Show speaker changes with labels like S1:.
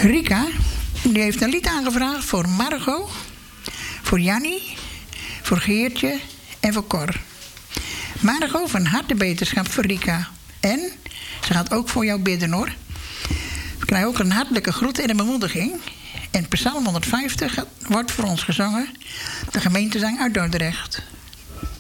S1: Rika, die heeft een lied aangevraagd voor Margot, voor Jannie, voor Geertje en voor Cor. Margot, van harte beterschap voor Rika. En ze gaat ook voor jou bidden, hoor. We krijgen ook een hartelijke groet en een bemoediging. En Psalm 150 wordt voor ons gezongen. De gemeentezang uit Dordrecht.